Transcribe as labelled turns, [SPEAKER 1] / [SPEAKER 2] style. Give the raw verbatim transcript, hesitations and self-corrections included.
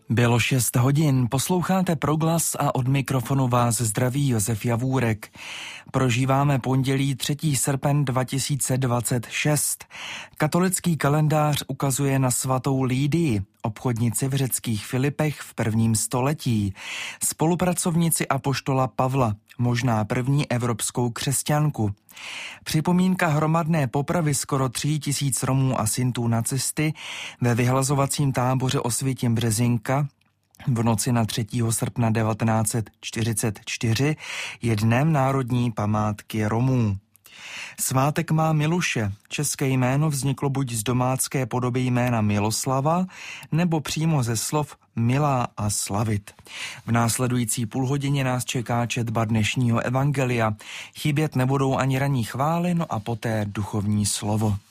[SPEAKER 1] Bylo šest hodin, posloucháte Proglas a od mikrofonu vás zdraví Josef Javůrek. Prožíváme pondělí třetího srpna dva tisíce dvacet šest. Katolický kalendář ukazuje na svatou Lídii, obchodnici v řeckých Filipech v prvním století, spolupracovnici apoštola Pavla, možná první evropskou křesťanku. Připomínka hromadné popravy skoro tří tisíc Romů a Sintů nacisty ve vyhlazovacím táboře Osvětim-Březinka v noci na třetího srpna devatenáct set čtyřicet čtyři je dnem národní památky Romů. Svátek má Miluše. České jméno vzniklo buď z domácké podoby jména Miloslava, nebo přímo ze slov milá a slavit. V následující půlhodině nás čeká četba dnešního evangelia. Chybět nebudou ani ranní chvály, no a poté duchovní slovo.